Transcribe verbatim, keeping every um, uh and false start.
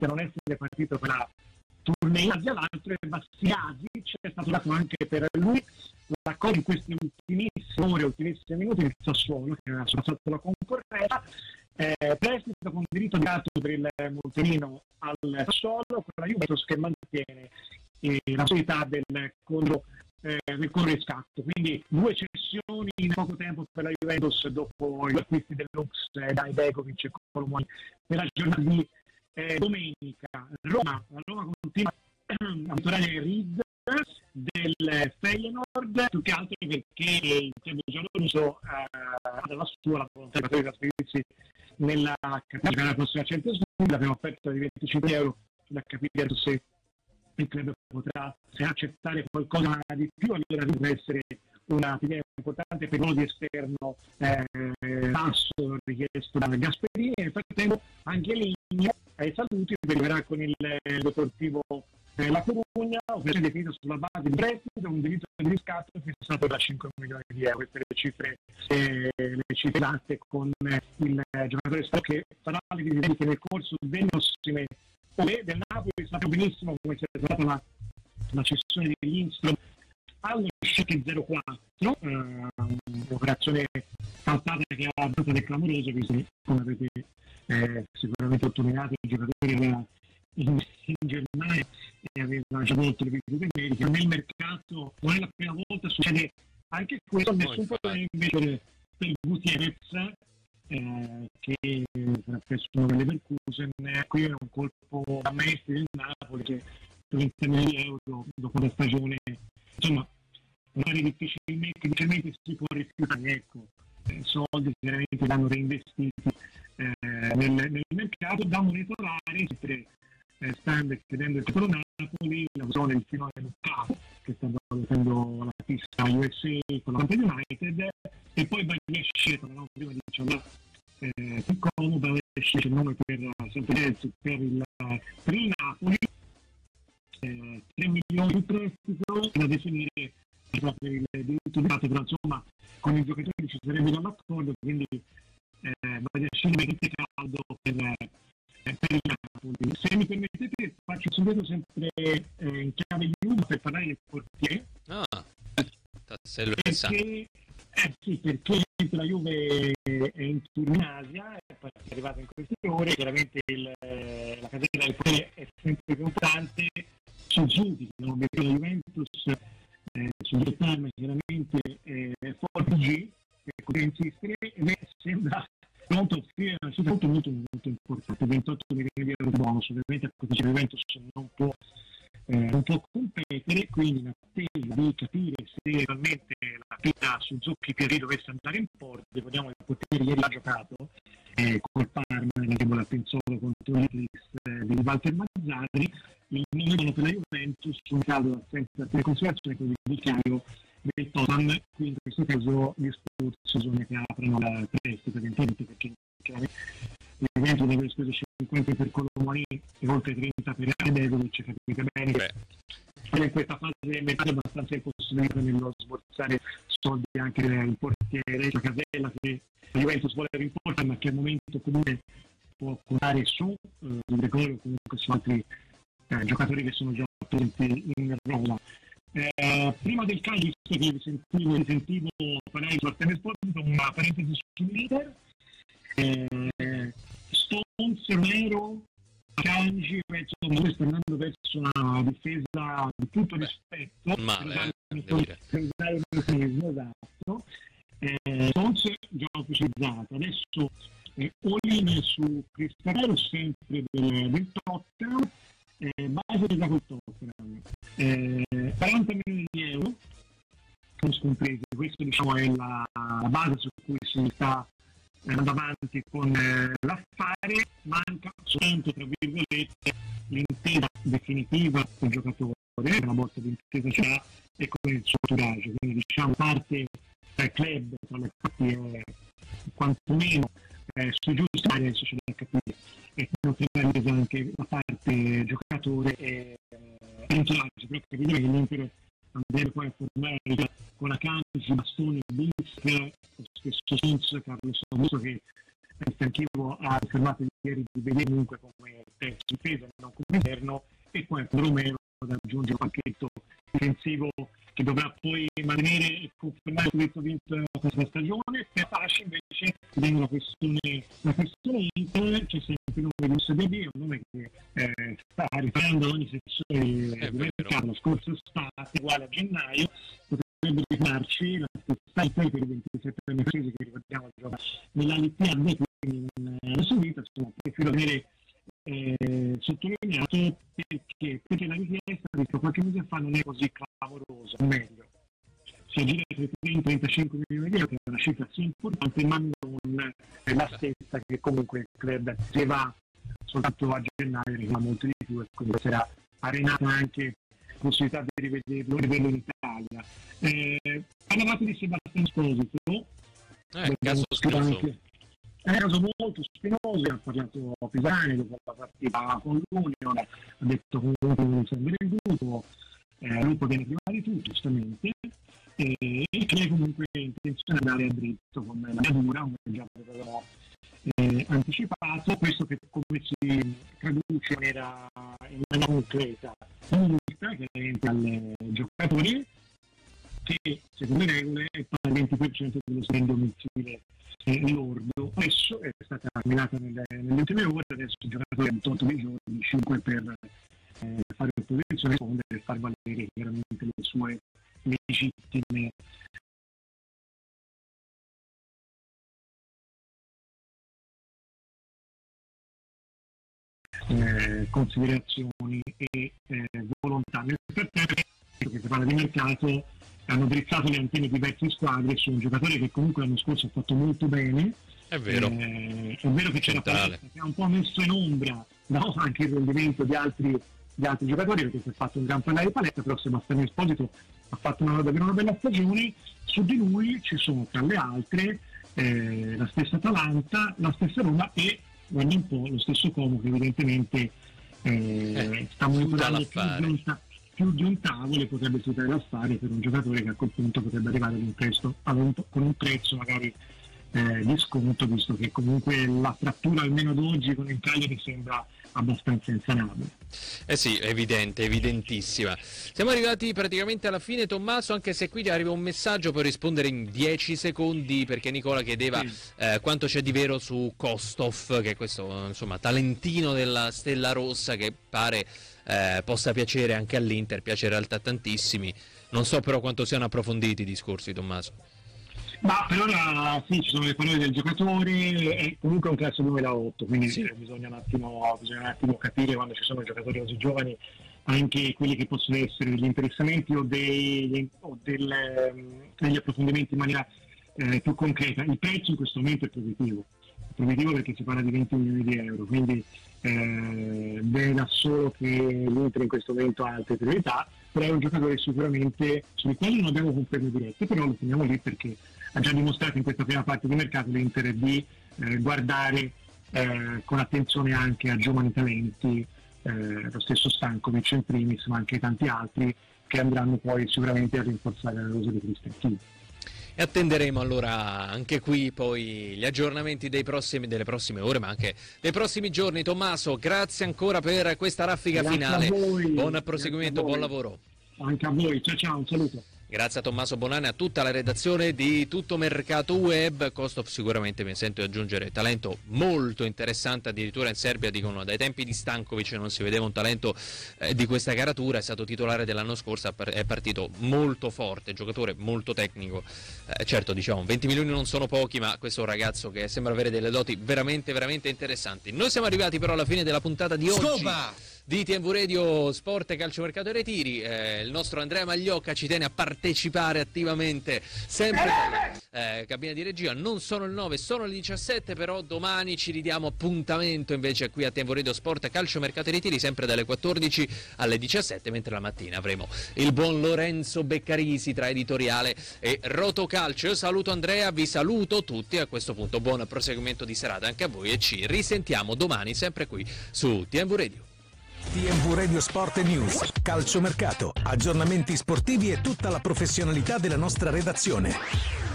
non essere partito per la tournée in Asia, l'altro è Bastiasic, è stato dato anche per lui l'accordo in queste ultimissime ore, ultimissimi minuti del Sassuolo, che ha passato la concorrenza, eh, prestito con diritto di dato per il Montenino al Sassuolo, con la Juventus che mantiene eh, la possibilità del contro eh, del corriscatto, quindi due cessioni in poco tempo per la Juventus dopo gli acquisti del Lux, eh, Dani Begovic e Colomoni per la giornata di eh, domenica. Roma, la Roma continua a monitorare Reed del Feyenoord, più che altro perché il club giallorosso eh, ha dalla sua la volontà di trasferirsi nella capitale la prossima Champions League, abbiamo offerto di venticinque euro da capire se il club potrà accettare qualcosa di più, allora deve essere una figura importante per uno di esterno eh, basso richiesto da Gasperini. E nel frattempo anche Ligno ai saluti arriverà con il Deportivo eh, La Corugna, operazione definita sulla base di prestito, un diritto di riscatto fissato da cinque milioni di euro. Queste le cifre eh, le cifre esatte con eh, il eh, giocatore spagnolo che farà le visite che nel corso delle prossime ore. Del Napoli sappiamo benissimo come si è stata la, la cessione di Lindstrom allo Schalke zero quattro, eh, un'operazione saltata che ha dato del clamoroso, visto che, come avete eh, sicuramente sottolineato, il giocatore aveva in, in Germania e aveva già molto le visite mediche. Nel mercato non è la prima volta, succede anche questo, nessun problema invece per, per Gutierrez, eh, che sarà presso delle Leverkusen. Qui è un colpo da maestri del Napoli che trenta milioni di euro dopo la stagione, insomma, magari difficilmente, difficilmente si può rifiutare, ecco, eh, soldi chiaramente vanno reinvestiti eh, nel, nel mercato. Da monitorare sempre eh, stand chiedendo il titolo Napoli, la zona del filone Lukaku che sta valutando la pista U S A con la Manchester United, e poi Bariesce, no? Prima diciamo eh, Piccolo, Bariesce il nome per sempre per il, per il Napoli, eh, tre milioni di prestito da definire per il diritto di dato, però insomma con i giocatori ci sarebbe già l'accordo, quindi eh, Bariesce veramente caldo per, eh, per il Napoli. Se mi permettete faccio subito sempre eh, in chiave Juve per parlare del portiere. Ah, tassello perché, eh sì, perché la Juve è in tour in Asia, è arrivata in queste ore, chiaramente il, la casella del portiere è sempre più importante. Suzuki, che è un obiettivo della Juventus, eh, sul Vietnam chiaramente eh, è forte G, che potrebbe insistere, e sembra pronto a offrire una cifra molto, molto, molto importante, ventotto milioni di euro di bonus. Ovviamente a questo Juventus non può, eh, non può competere, quindi in attesa di capire se realmente la pista Suzuki Pieri dovesse andare in porto. Ricordiamo che il portiere ieri ha giocato eh, col Parma nella debola Pinzolo contro l'Iris eh, di Walter Mazzarri. Il minimo per la Juventus, un caso senza per considerazione quello di vicario del Tottenham, quindi in questo caso gli Spurs bisogna che aprano la prestito evidentemente, perché chiaramente la Juventus deve aver speso cinquanta per Colomoni e oltre trenta per Begovic, capite bene che in questa fase del mercato è abbastanza impossibilità nello sborsare soldi anche il portiere, la Casella che la Juventus vuole rimportare, ma che al momento comunque può contare su eh, di Gregorio o comunque su altri Eh, giocatori che sono già presenti in Roma. Eh, prima del calcio, visto che vi sentivo, vi sentivo parlare su Artemio Esposito, una parentesi sull'Inter. Eh, Stones, Romero, Kanji, penso che sta andando verso una difesa di tutto rispetto. Male, eh, esatto. Eh, Stones già ufficializzato. Adesso eh, Olin su Cristiano, sempre del, del Tottenham. Eh, base della col Tottenham, eh, quaranta milioni di euro non scompresi. Questo diciamo è la, la base su cui si sta andando avanti con eh, l'affare. Manca soltanto tra virgolette l'intesa definitiva del giocatore, una volta di intesa ce l'ha, e con il suo entourage, quindi diciamo parte del club tra le parti è quantomeno eh, sui giusti, adesso c'è da capire, e non si anche la parte giocatore e entourage, però capite che l'Inter andrebbe poi a formare con Akanji, Bastoni, Bis, lo stesso Sins, Carlo Samuso, che il fianchivo ha affermato ieri di vedere comunque come terzo difesa, non come interno, e poi Romero da aggiungere un pacchetto difensivo che dovrà poi mantenere e confermare il diritto vinto questa stagione. Per Fasci invece, vedendo la questione, la questione Inter, c'è sempre il nome di Lusso Diaby, un nome che eh, sta riparando ogni sezione di mercato, lo scorso estate, uguale a gennaio, potrebbe rifarci la stessa Inter per i ventisette anni francesi che ricordiamo gioca nella Ligue uno, quindi nella subita, insomma, prefiero avere Eh, sottolineato perché, perché la richiesta visto qualche mese fa non è così clamorosa, o meglio si aggira tra i trenta e trentacinque milioni di euro, che è una cifra sì importante, ma non è la stessa che comunque il club, se va soltanto a gennaio, reclama molto di più, e quindi sarà arenata anche la possibilità di rivederlo, rivederlo in Italia. Eh, parlavate di Sebastiano Esposito, eh, caso spinoso. È un caso molto spinoso, ha parlato Pisani dopo la partita con l'Union, ha detto comunque non sembra venduto, eh, lui viene prima di tutto, giustamente, e, e che è comunque intenzione di andare a dritto con la Miadura, come già avevamo eh, anticipato, questo che come si traduce in maniera, in maniera concreta, multa che entra al giocatore che secondo le regole è pari al venti per cento dello stipendio mensile lordo. Adesso è stata terminata nelle, nelle ultime ore, adesso il giocatore ha ventotto dei giorni, cinque per eh, fare opposizione, rispondere e far valere chiaramente le sue legittime eh, considerazioni e eh, volontà. Nel frattempo che si parla di mercato, hanno drizzato le antenne di diverse squadre su un giocatore che comunque l'anno scorso ha fatto molto bene. È vero, eh, è vero che c'è la palestra che ha un po' messo in ombra, no? Anche il rendimento di altri, di altri giocatori, perché si è fatto un gran parlare di palestra, però Sebastiano Esposito ha fatto una, davvero una bella stagione. Su di lui ci sono tra le altre eh, la stessa Atalanta, la stessa Roma e guarda un po' lo stesso Como, che evidentemente eh, eh, sta monitorando più di, un, più di un tavolo e potrebbe sfruttare l'affare per un giocatore che a quel punto potrebbe arrivare ad un prezzo, ad un, con un prezzo magari eh, di sconto, visto che comunque la frattura almeno ad oggi con il Cagliari sembra abbastanza insanabile. Eh sì, evidente, evidentissima. Siamo arrivati praticamente alla fine, Tommaso, anche se qui arriva un messaggio per rispondere in dieci secondi, perché Nicola chiedeva sì. eh, quanto c'è di vero su Kostov, che è questo insomma talentino della Stella Rossa che pare eh, possa piacere anche all'Inter, piace in realtà tantissimi. Non so però quanto siano approfonditi i discorsi, Tommaso. Ma per ora sì, ci sono le parole del giocatore, è comunque un classe duemilaotto, quindi sì. bisogna, un attimo, bisogna un attimo capire quando ci sono giocatori così giovani anche quelli che possono essere degli interessamenti o, dei, o del, degli approfondimenti in maniera eh, più concreta. Il prezzo in questo momento è positivo, è positivo perché si parla di venti milioni di euro, quindi eh, bene da solo che l'Inter in questo momento ha altre priorità, però è un giocatore sicuramente sul quale non abbiamo conferme dirette, però lo teniamo lì perché ha già dimostrato in questa prima parte di mercato l'Inter di eh, guardare eh, con attenzione anche a giovani talenti, eh, lo stesso Stankovic in primis, ma anche tanti altri che andranno poi sicuramente a rinforzare la rosa di Cristantini. E attenderemo allora anche qui poi gli aggiornamenti dei prossimi, delle prossime ore, ma anche dei prossimi giorni. Tommaso, grazie ancora per questa raffica grazie finale. Voi, buon proseguimento, buon lavoro. Anche a voi, ciao ciao, un saluto. Grazie a Tommaso Bonanni, a tutta la redazione di Tutto Mercato Web. Kostov sicuramente, mi sento di aggiungere, talento molto interessante, addirittura in Serbia dicono dai tempi di Stankovic non si vedeva un talento eh, di questa caratura, è stato titolare dell'anno scorso, è partito molto forte, giocatore molto tecnico, eh, certo diciamo venti milioni non sono pochi, ma questo è un ragazzo che sembra avere delle doti veramente veramente interessanti. Noi siamo arrivati però alla fine della puntata di oggi. Scopa! Di T V Radio Sport, Calciomercato e Retiri. Eh, il nostro Andrea Magliocca ci tiene a partecipare attivamente sempre dalla eh, cabina di regia. Non sono le nove, sono le diciassette, però domani ci ridiamo appuntamento invece qui a T V Radio Sport, Calciomercato e Retiri, sempre dalle quattordici alle diciassette, mentre la mattina avremo il buon Lorenzo Beccarisi tra editoriale e Rotocalcio. Io saluto Andrea, vi saluto tutti, a questo punto buon proseguimento di serata anche a voi e ci risentiamo domani sempre qui su T V Radio. T V Radio Sport e News, calciomercato, aggiornamenti sportivi e tutta la professionalità della nostra redazione.